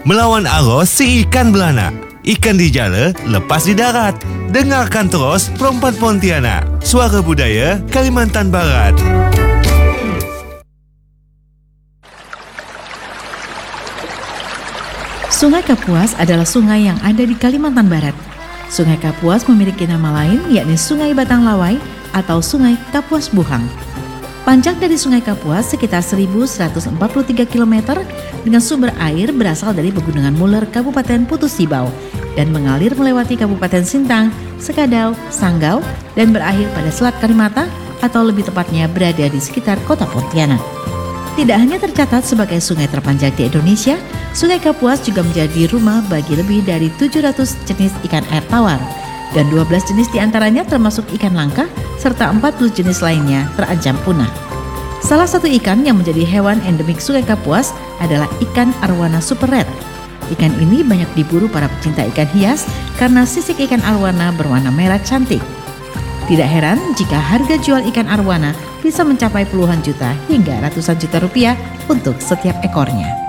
Melawan arus si ikan belana. Ikan di jala, lepas di darat. Dengarkan terus Perempuan Pontianak. Suara Budaya Kalimantan Barat. Sungai Kapuas adalah sungai yang ada di Kalimantan Barat. Sungai Kapuas memiliki nama lain yakni Sungai Batang Lawai atau Sungai Kapuas Buhang. Panjang dari Sungai Kapuas sekitar 1.143 km dengan sumber air berasal dari Pegunungan Muler Kabupaten Putus Tibau dan mengalir melewati Kabupaten Sintang, Sekadau, Sanggau dan berakhir pada Selat Karimata atau lebih tepatnya berada di sekitar kota Pontianak. Tidak hanya tercatat sebagai sungai terpanjang di Indonesia, Sungai Kapuas juga menjadi rumah bagi lebih dari 700 jenis ikan air tawar dan 12 jenis diantaranya termasuk ikan langka serta 40 jenis lainnya terancam punah. Salah satu ikan yang menjadi hewan endemik Sungai Kapuas adalah ikan arwana super red. Ikan ini banyak diburu para pecinta ikan hias karena sisik ikan arwana berwarna merah cantik. Tidak heran jika harga jual ikan arwana bisa mencapai puluhan juta hingga ratusan juta rupiah untuk setiap ekornya.